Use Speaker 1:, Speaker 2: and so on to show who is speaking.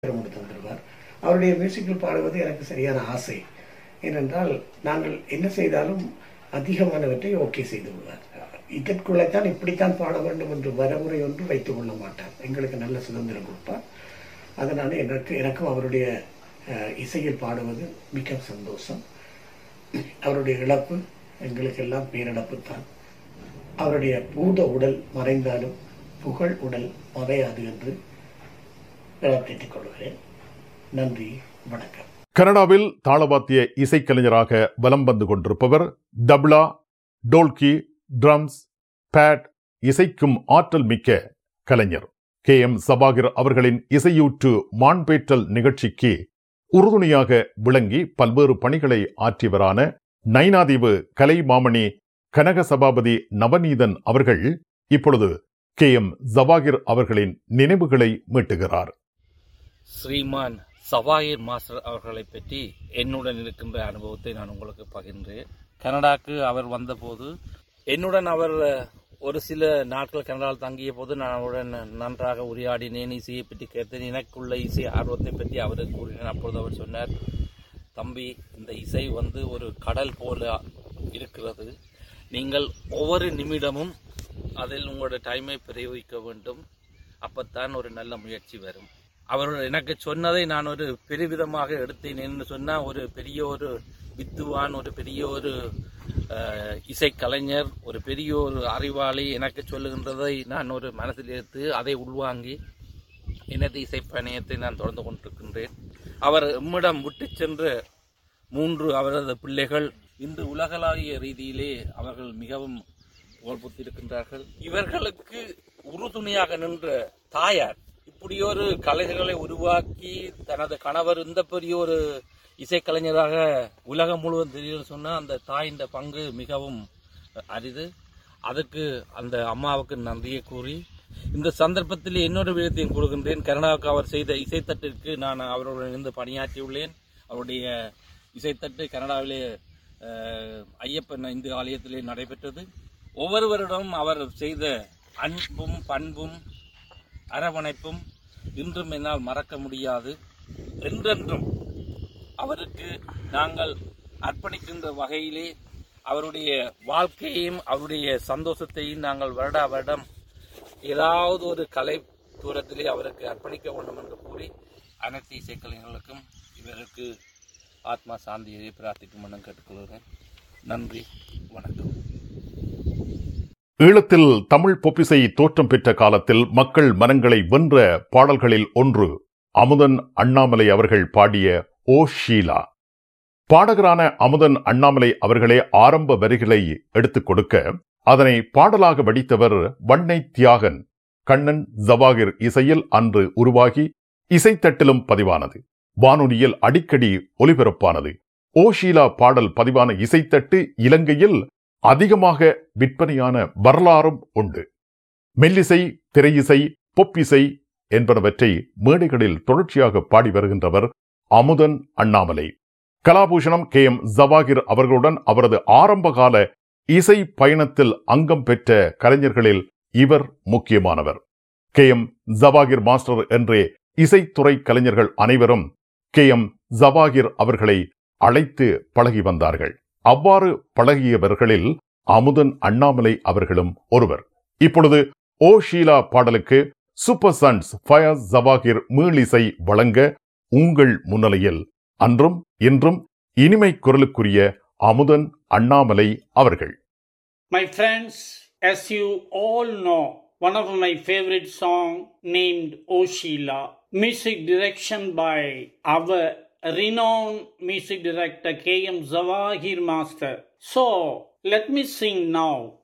Speaker 1: தந்துடுவார். அவருடைய மியூசிக்கில் பாடுவது எனக்கு சரியான ஆசை. ஏனென்றால் நாங்கள் என்ன செய்தாலும் அதிகமானவற்றை ஓகே செய்து விடுவார். இதற்குள்ளத்தான் இப்படித்தான் பாட வேண்டும் என்று வரைமுறை ஒன்று வைத்துக் கொள்ள மாட்டார். எங்களுக்கு நல்ல சுதந்திரம் கொடுப்பார். அதனால எனக்கும் அவருடைய இசையில் பாடுவது மிக சந்தோஷம். அவருடைய இழப்பு எங்களுக்கெல்லாம் பேரிழப்பு தான். அவருடைய பூத உடல் மறைந்தாலும் புகழ் உடல் மறையாது என்று விளக்கேற்றிக் கொள்கிறேன். நன்றி, வணக்கம்.
Speaker 2: கனடாவில் தாளவாத்திய இசைக்கலைஞராக வலம் வந்து கொண்டிருப்பவர் தப்லா, டோல்கி, ட்ரம்ஸ், பேட் இசைக்கும் ஆற்றல் மிக்க கலைஞர் KM ஜவாகிர் அவர்களின் இசையூற்று மாண்பேற்றல் நிகழ்ச்சிக்கு உறுதுணையாக விளங்கி பல்வேறு பணிகளை ஆற்றியவரான நைனாதீவு கலை மாமணி கனக சபாபதி நவநீதன் அவர்கள் இப்பொழுது KM ஜவாகிர் அவர்களின் நினைவுகளை மீட்டுகிறார்.
Speaker 3: ஸ்ரீமான் ஜவாகிர் மாஸ்டர் அவர்களை பற்றி என்னுடன் இருக்கின்ற அனுபவத்தை நான் உங்களுக்கு பகிர்ந்தேன். கனடாக்கு அவர் வந்தபோது என்னுடன் அவர் ஒரு சில நாட்கள் கனடாவில் தங்கிய போது நான் அவருடன் நன்றாக உரையாடினேன். இசையை பற்றி கேட்டேன். எனக்குள்ள இசை ஆர்வத்தை பற்றி அவருக்கு கூறினேன். அப்பொழுது அவர் சொன்னார், தம்பி, இந்த இசை ஒரு கடல் போல இருக்கிறது. நீங்கள் ஒவ்வொரு நிமிடமும் அதில் உங்களோட டைமை பிரயோகிக்க வேண்டும். அப்பத்தான் ஒரு நல்ல முயற்சி வரும். அவர் எனக்கு சொன்னதை நான் ஒரு பெருவிதமாக எடுத்தேன். என்று சொன்னால், ஒரு பெரிய ஒரு வித்துவான், ஒரு பெரிய ஒரு இசைக்கலைஞர், ஒரு பெரிய ஒரு அறிவாளி எனக்கு சொல்லுகின்றதை நான் ஒரு மனதில் எடுத்து அதை உள்வாங்கி எனது இசைப்பயணத்தை நான் தொடர்ந்து கொண்டிருக்கின்றேன். அவர் எம்மிடம் விட்டு சென்ற 3 அவரது பிள்ளைகள் இன்று உலகளாவிய ரீதியிலே அவர்கள் மிகவும் புகழ்பெற்றிருக்கின்றார்கள். இவர்களுக்கு உறுதுணையாக நின்ற தாயார் இப்படியொரு கலைஞர்களை உருவாக்கி தனது கணவர் இந்த பெரிய ஒரு இசைக்கலைஞராக உலகம் முழுவதும் தெரியும் சொன்னால் அந்த தாயின் பங்கு மிகவும் அரிது. அதுக்கு அந்த அம்மாவுக்கு நன்றியை கூறி இந்த சந்தர்ப்பத்தில் இன்னொரு விதத்தையும் கூறுகின்றேன். கனடாவுக்கு அவர் செய்த இசைத்தட்டிற்கு நான் அவருடன் இருந்து பணியாற்றியுள்ளேன். அவருடைய இசைத்தட்டு கனடாவிலே ஐயப்பன் இந்து ஆலயத்திலே நடைபெற்றது. ஒவ்வொருவரிடம் அவர் செய்த அன்பும் பண்பும் அரவணைப்பும் இன்றும் என்னால் மறக்க முடியாது. என்றென்றும் அவருக்கு நாங்கள் அர்ப்பணிக்கின்ற வகையிலே அவருடைய வாழ்க்கையையும் அவருடைய சந்தோஷத்தையும் நாங்கள் வருடா வருடம் ஏதாவது ஒரு கலை தூரத்திலே அவருக்கு அர்ப்பணிக்க வேண்டும் என்று கூறி அனைத்து இசைக்கலைஞர்களுக்கும் இவருக்கு ஆத்மா சாந்தியை பிரார்த்திக்கும் என கேட்டுக்கொள்கிறேன். நன்றி, வணக்கம்.
Speaker 2: ஈழத்தில் தமிழ் பொப்பிசை தோற்றம் பெற்ற காலத்தில் மக்கள் மனங்களை வென்ற பாடல்களில் ஒன்று அமுதன் அண்ணாமலை அவர்கள் பாடிய ஓ ஷீலா. பாடகரான அமுதன் அண்ணாமலை அவர்களே ஆரம்ப வரிகளை எடுத்துக் கொடுக்க அதனை பாடலாக வடித்தவர் வண்ணை தியாகன். கண்ணன் ஜவாகிர் இசையில் அன்று உருவாகி இசைத்தட்டிலும் பதிவானது. வானொலியில் அடிக்கடி ஒலிபரப்பானது. ஓ ஷீலா பாடல் பதிவான இசைத்தட்டு இலங்கையில் அதிகமாக விற்பனையான வரலாறும் உண்டு. மெல்லிசை, திரையிசை, பொப்பிசை என்பனவற்றை மேடைகளில் தொடர்ச்சியாக பாடி வருகின்றவர் அமுதன் அண்ணாமலை. கலாபூஷணம் KM ஜவாகிர் அவர்களுடன் அவரது ஆரம்பகால இசை பயணத்தில் அங்கம் பெற்ற கலைஞர்களில் இவர் முக்கியமானவர். KM ஜவாகிர் மாஸ்டர் என்றே இசைத்துறை கலைஞர்கள் அனைவரும் KM ஜவாகிர் அவர்களை அழைத்து பழகி வந்தார்கள். அவ்வாறு பழகியவர்களில் அமுதன் அண்ணாமலை அவர்களும் ஒருவர். இப்பொழுது ஓ ஷீலா பாடலுக்கு சூப்பர் சன்ஸ் ஃபயஸ் ஜவாகிர் மீளிசை வழங்க உங்கள் முன்னிலையில் அன்றும் இன்றும் இனிமை குரலுக்குரிய அமுதன் அண்ணாமலை அவர்கள்.
Speaker 4: My friends, as you all know, one of my favorite song named O Sheila, music direction by our renowned music director KM Zawahir Master. So, let me sing now